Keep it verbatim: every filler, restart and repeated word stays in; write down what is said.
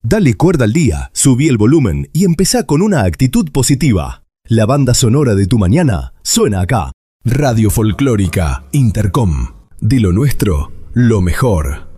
Dale cuerda al día, subí el volumen y empezá con una actitud positiva. La banda sonora de tu mañana suena acá. Radio Folclórica Intercom. De lo nuestro, lo mejor.